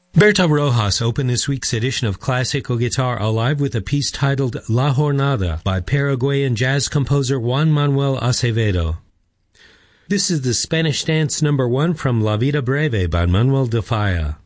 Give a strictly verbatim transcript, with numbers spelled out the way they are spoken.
Berta Rojas opened this week's edition of Classical Guitar Alive with a piece titled La Jornada by Paraguayan jazz composer Juan Manuel Acevedo. This is the Spanish dance number one from La Vida Breve by Manuel de Falla.